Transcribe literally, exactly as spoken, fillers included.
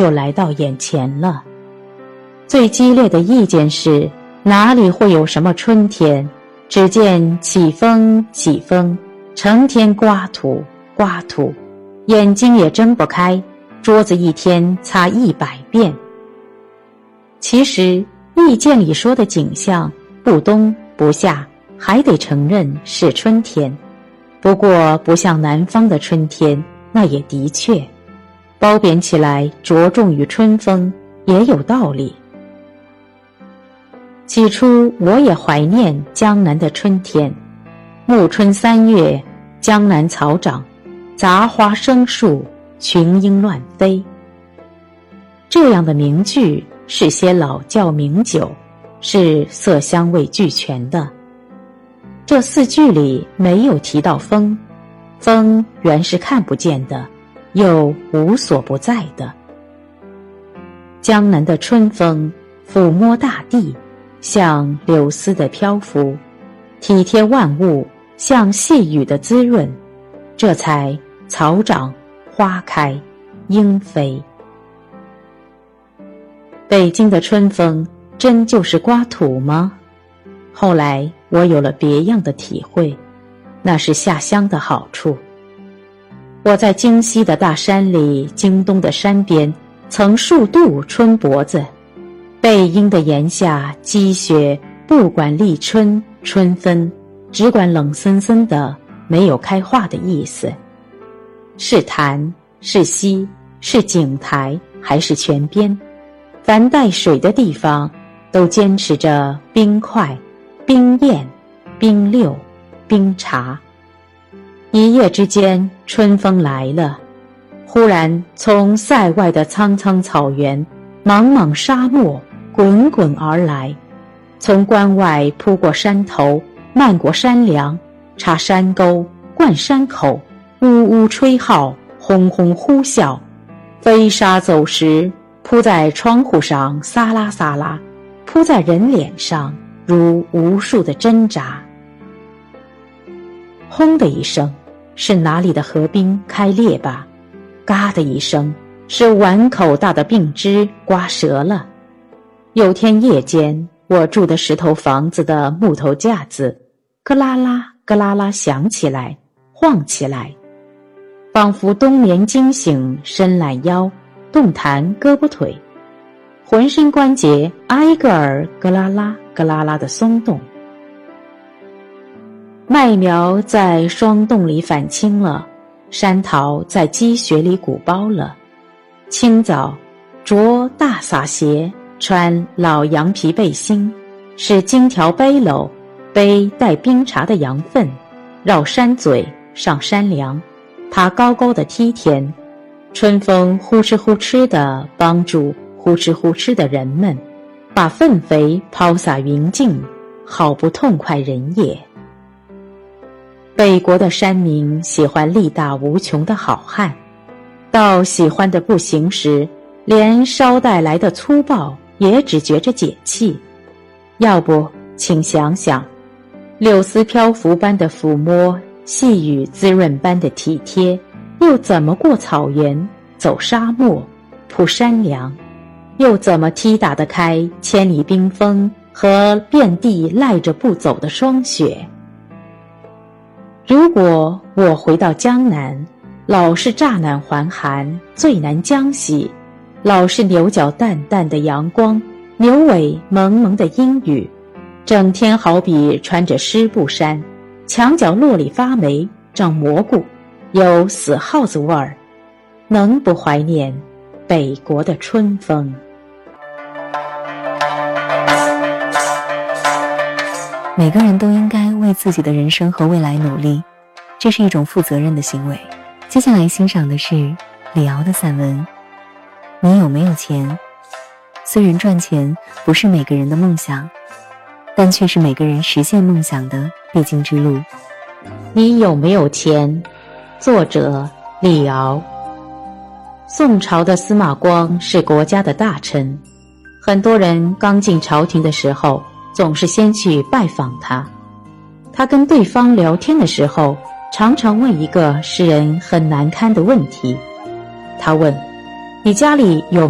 就来到眼前了。最激烈的意见是，哪里会有什么春天，只见起风起风，成天刮土刮土，眼睛也睁不开，桌子一天擦一百遍。其实意见里说的景象，不冬不夏，还得承认是春天，不过不像南方的春天，那也的确褒贬起来着重于春风，也有道理。起初我也怀念江南的春天，暮春三月，江南草长，杂花生树，群莺乱飞。这样的名句是些老窖名酒，是色香味俱全的。这四句里没有提到风，风原是看不见的，又无所不在的。江南的春风抚摸大地，像柳丝的漂浮，体贴万物，像细雨的滋润，这才草长花开莺飞。北京的春风真就是刮土吗？后来我有了别样的体会，那是下乡的好处。我在京西的大山里，京东的山边，曾数度春脖子，背阴的檐下积雪，不管立春春分，只管冷森森的，没有开化的意思。是潭是溪是井台还是泉边，凡带水的地方都坚持着冰块、冰燕、冰六、冰茶。一夜之间，春风来了，忽然从塞外的苍苍草原、茫茫沙漠滚滚而来，从关外扑过山头，漫过山梁，插山沟，灌山口，呜呜吹号，轰轰呼啸，飞沙走石，扑在窗户上撒啦撒啦，扑在人脸上如无数的针扎。轰的一声，是哪里的河冰开裂吧？嘎的一声，是碗口大的病枝刮折了。有天夜间，我住的石头房子的木头架子咯啦啦咯啦啦响起来，晃起来，仿佛冬眠惊醒，伸懒腰，动弹胳膊腿，浑身关节挨个儿咯啦啦咯啦啦的松动。麦苗在霜冻里返青了，山桃在积雪里鼓包了。清早着大洒鞋，穿老羊皮背心，使金条背篓，背带冰茶的羊粪，绕山嘴上山梁，爬高高的梯田。春风呼哧呼哧地帮助呼哧呼哧的人们，把粪肥抛洒云径，好不痛快人也。北国的山民喜欢力大无穷的好汉，到喜欢的不行时，连捎带来的粗暴也只觉着解气。要不请想想，柳丝漂浮般的抚摸，细雨滋润般的体贴，又怎么过草原，走沙漠，铺山梁，又怎么踢打得开千里冰封和遍地赖着不走的霜雪？如果我回到江南，老是乍暖还寒，最难将息，老是牛角淡淡的阳光，牛尾蒙蒙的阴雨，整天好比穿着湿布衫，墙角落里发霉，长蘑菇，有死耗子味儿，能不怀念北国的春风？ 每个人都应该为自己的人生和未来努力，这是一种负责任的行为。接下来欣赏的是李敖的散文。你有没有钱？虽然赚钱不是每个人的梦想，但却是每个人实现梦想的必经之路。 你有没有钱？作者李敖。宋朝的司马光是国家的大臣，很多人刚进朝廷的时候总是先去拜访他。他跟对方聊天的时候，常常问一个使人很难堪的问题。他问：你家里有